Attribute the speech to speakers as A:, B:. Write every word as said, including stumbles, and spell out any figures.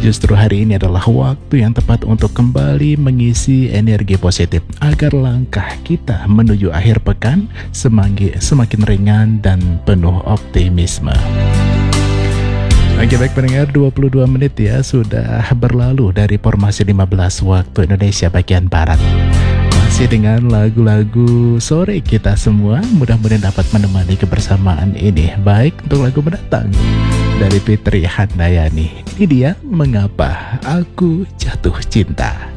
A: Justru hari ini adalah waktu yang tepat untuk kembali mengisi energi positif agar langkah kita menuju akhir pekan semakin, semakin ringan dan penuh optimisme. Oke, baik pendengar, dua puluh dua menit ya sudah berlalu dari formasi lima belas waktu Indonesia bagian Barat. Masih dengan lagu-lagu sore kita semua, mudah-mudahan dapat menemani kebersamaan ini. Baik, untuk lagu mendatang dari Fitri Handayani. Ini dia Mengapa Aku Jatuh Cinta.